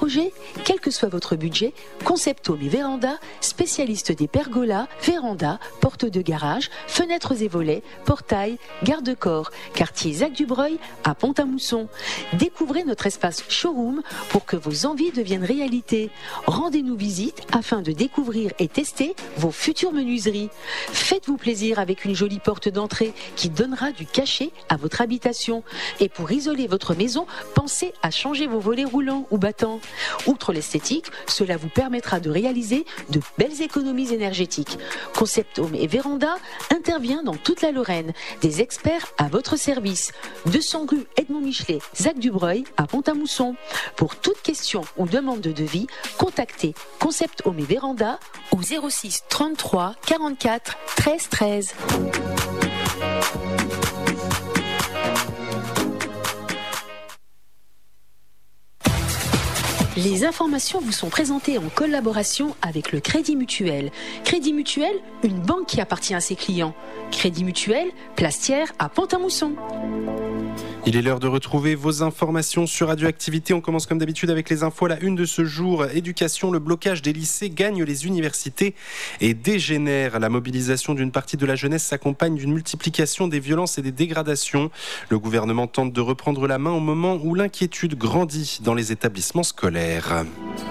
projet, quel que soit votre budget, Concept Home et Véranda, spécialistes des pergolas, vérandas, portes de garage, fenêtres et volets, portails, garde-corps, quartier Zac-du-Breuil à Pont-à-Mousson. Découvrez notre espace showroom pour que vos envies deviennent réalité. Rendez-nous visite afin de découvrir et tester vos futures menuiseries. Faites-vous plaisir avec une jolie porte d'entrée qui donnera du cachet à votre habitation. Et pour isoler votre maison, pensez à changer vos volets roulants ou battants. Outre l'esthétique, cela vous permettra de réaliser de belles économies énergétiques. Concept Home et Véranda intervient dans toute la Lorraine. Des experts à votre service. 200 rue Edmond Michelet, Zac-du-Breuil à Pont-à-Mousson. Pour toute question ou demande de devis, contactez Concept Home et Véranda au 06 33 44 13 13. Les informations vous sont présentées en collaboration avec le Crédit Mutuel. Crédit Mutuel, une banque qui appartient à ses clients. Crédit Mutuel, place Thiers à Pont-à-Mousson. Il est l'heure de retrouver vos informations sur Radioactivité. On commence comme d'habitude avec les infos à la une de ce jour. Éducation, le blocage des lycées gagne les universités et dégénère. La mobilisation d'une partie de la jeunesse s'accompagne d'une multiplication des violences et des dégradations. Le gouvernement tente de reprendre la main au moment où l'inquiétude grandit dans les établissements scolaires.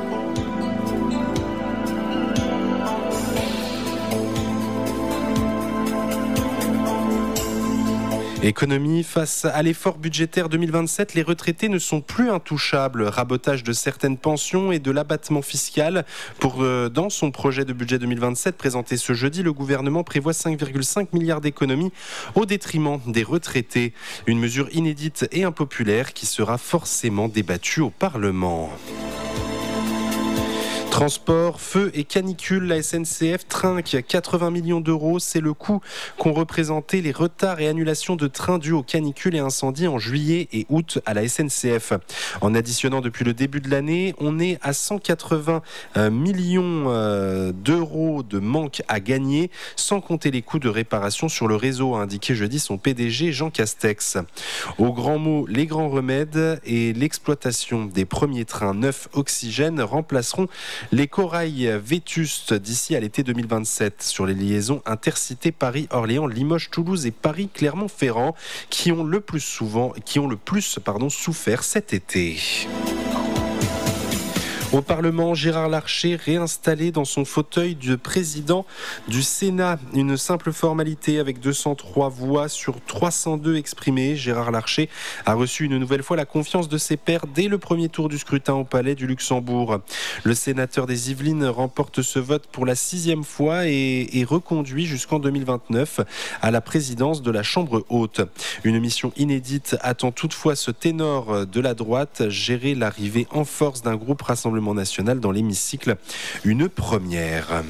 Économie, face à l'effort budgétaire 2027, les retraités ne sont plus intouchables. Rabotage de certaines pensions et de l'abattement fiscal. Dans son projet de budget 2027 présenté ce jeudi, le gouvernement prévoit 5,5 milliards d'économies au détriment des retraités. Une mesure inédite et impopulaire qui sera forcément débattue au Parlement. Transport, feu et canicule, la SNCF trinque 80 millions d'euros. C'est le coût qu'ont représenté les retards et annulations de trains dus aux canicules et incendies en juillet et août à la SNCF. En additionnant depuis le début de l'année, on est à 180 millions d'euros de manque à gagner, sans compter les coûts de réparation sur le réseau, a indiqué jeudi son PDG Jean Castex. Au grand mot, les grands remèdes et l'exploitation des premiers trains neufs oxygène remplaceront les corails vétustes d'ici à l'été 2027 sur les liaisons intercités Paris-Orléans, Limoges, Toulouse et Paris-Clermont-Ferrand qui ont le plus souffert cet été. Au Parlement, Gérard Larcher réinstallé dans son fauteuil de président du Sénat. Une simple formalité avec 203 voix sur 302 exprimées. Gérard Larcher a reçu une nouvelle fois la confiance de ses pairs dès le premier tour du scrutin au Palais du Luxembourg. Le sénateur des Yvelines remporte ce vote pour la 6e fois et est reconduit jusqu'en 2029 à la présidence de la Chambre haute. Une mission inédite attend toutefois ce ténor de la droite, gérer l'arrivée en force d'un groupe Rassemblement national dans l'hémicycle, une première.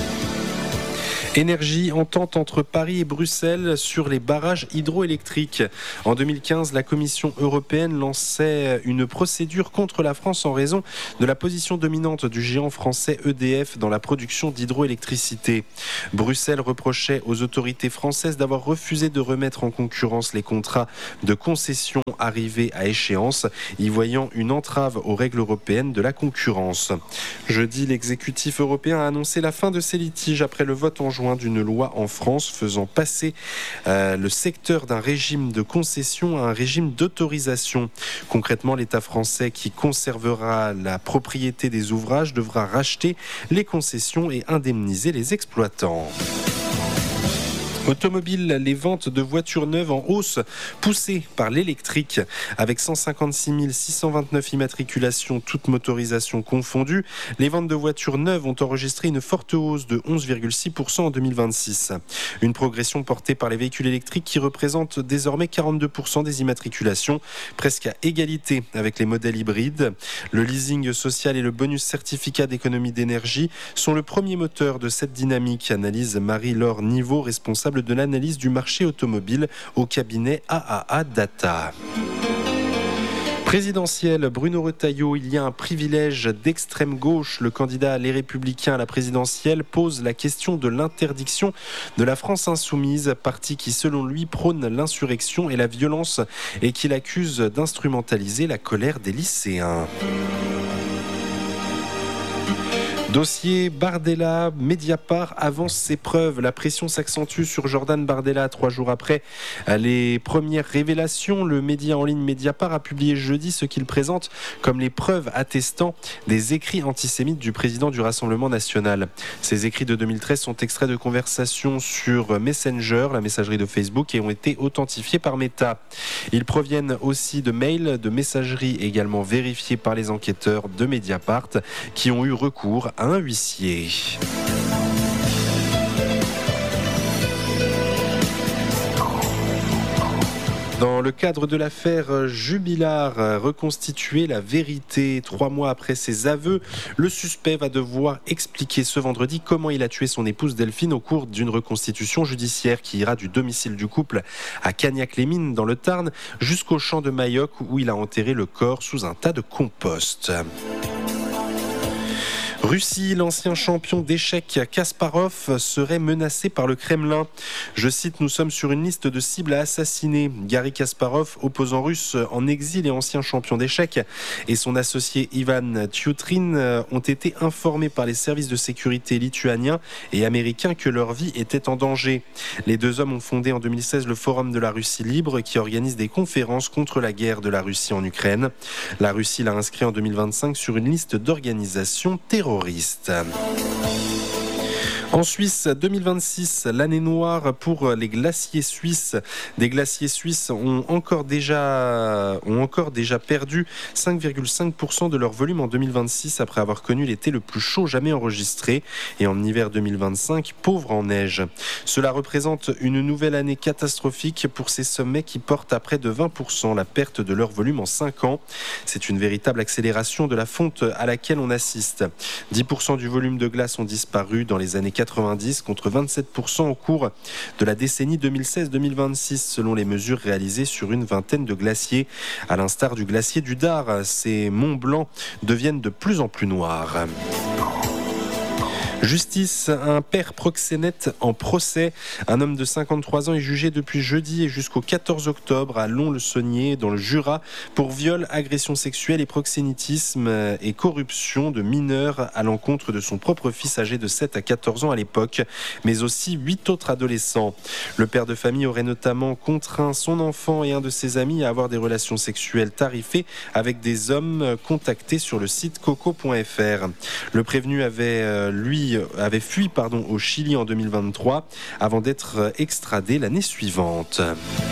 Énergie, entente entre Paris et Bruxelles sur les barrages hydroélectriques. En 2015, la Commission européenne lançait une procédure contre la France en raison de la position dominante du géant français EDF dans la production d'hydroélectricité. Bruxelles reprochait aux autorités françaises d'avoir refusé de remettre en concurrence les contrats de concession arrivés à échéance, y voyant une entrave aux règles européennes de la concurrence. Jeudi, l'exécutif européen a annoncé la fin de ces litiges après le vote en juin d'une loi en France faisant passer le secteur d'un régime de concession à un régime d'autorisation. Concrètement, l'État français qui conservera la propriété des ouvrages devra racheter les concessions et indemniser les exploitants. Automobile, les ventes de voitures neuves en hausse, poussées par l'électrique, avec 156 629 immatriculations, toutes motorisations confondues. Les ventes de voitures neuves ont enregistré une forte hausse de 11,6% en 2026. Une progression portée par les véhicules électriques qui représentent désormais 42% des immatriculations, presque à égalité avec les modèles hybrides. Le leasing social et le bonus certificat d'économie d'énergie sont le premier moteur de cette dynamique, analyse Marie-Laure Niveau, responsable de l'analyse du marché automobile au cabinet AAA Data. Présidentielle, Bruno Retailleau, il y a un privilège d'extrême gauche. Le candidat Les Républicains à la présidentielle pose la question de l'interdiction de la France insoumise, parti qui selon lui prône l'insurrection et la violence et qu'il accuse d'instrumentaliser la colère des lycéens. Dossier Bardella, Mediapart avance ses preuves. La pression s'accentue sur Jordan Bardella 3 jours après les premières révélations. Le média en ligne Mediapart a publié jeudi ce qu'il présente comme les preuves attestant des écrits antisémites du président du Rassemblement national. Ces écrits de 2013 sont extraits de conversations sur Messenger, la messagerie de Facebook, et ont été authentifiés par Meta. Ils proviennent aussi de mails, de messageries également vérifiés par les enquêteurs de Mediapart qui ont eu recours à un huissier. Dans le cadre de l'affaire Jubilard, reconstituer la vérité 3 mois après ses aveux, le suspect va devoir expliquer ce vendredi comment il a tué son épouse Delphine au cours d'une reconstitution judiciaire qui ira du domicile du couple à Cagnac-les-Mines dans le Tarn jusqu'au champ de Mayoc où il a enterré le corps sous un tas de compost. Russie, l'ancien champion d'échecs Kasparov serait menacé par le Kremlin. Je cite, « Nous sommes sur une liste de cibles à assassiner ». Garry Kasparov, opposant russe en exil et ancien champion d'échecs, et son associé Ivan Tyutrin ont été informés par les services de sécurité lituaniens et américains que leur vie était en danger. Les deux hommes ont fondé en 2016 le Forum de la Russie libre qui organise des conférences contre la guerre de la Russie en Ukraine. La Russie l'a inscrit en 2025 sur une liste d'organisations terroristes. En Suisse, 2026, l'année noire pour les glaciers suisses. Des glaciers suisses ont encore déjà perdu 5,5% de leur volume en 2026 après avoir connu l'été le plus chaud jamais enregistré et en hiver 2025, pauvre en neige. Cela représente une nouvelle année catastrophique pour ces sommets qui portent à près de 20% la perte de leur volume en 5 ans. C'est une véritable accélération de la fonte à laquelle on assiste. 10% du volume de glace ont disparu dans les années 90 contre 27% au cours de la décennie 2016-2026 selon les mesures réalisées sur une vingtaine de glaciers. À l'instar du glacier du Dard, ces monts blancs deviennent de plus en plus noirs. Justice, un père proxénète en procès. Un homme de 53 ans est jugé depuis jeudi et jusqu'au 14 octobre à Lons-le-Saunier dans le Jura pour viol, agression sexuelle et proxénétisme et corruption de mineurs à l'encontre de son propre fils âgé de 7 à 14 ans à l'époque, mais aussi 8 autres adolescents. Le père de famille aurait notamment contraint son enfant et un de ses amis à avoir des relations sexuelles tarifées avec des hommes contactés sur le site coco.fr. Le prévenu avait fui au Chili en 2023 avant d'être extradé l'année suivante.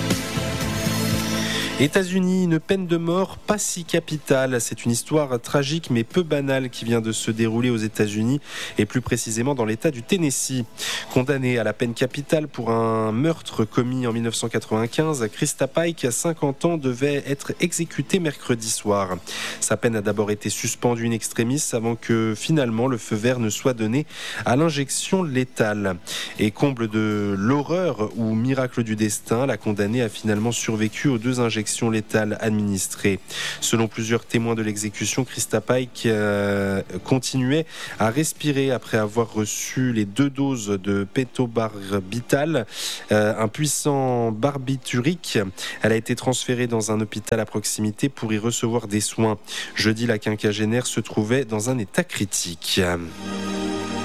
États-Unis, une peine de mort pas si capitale. C'est une histoire tragique mais peu banale qui vient de se dérouler aux États-Unis et plus précisément dans l'État du Tennessee. Condamné à la peine capitale pour un meurtre commis en 1995, Krista Pike, 50 ans, devait être exécutée mercredi soir. Sa peine a d'abord été suspendue in extremis avant que finalement le feu vert ne soit donné à l'injection létale. Et comble de l'horreur ou miracle du destin, la condamnée a finalement survécu aux 2 injections létale administrée. Selon plusieurs témoins de l'exécution, Krista Pike continuait à respirer après avoir reçu les 2 doses de pétobarbital, un puissant barbiturique. Elle a été transférée dans un hôpital à proximité pour y recevoir des soins. Jeudi, la quinquagénaire se trouvait dans un état critique.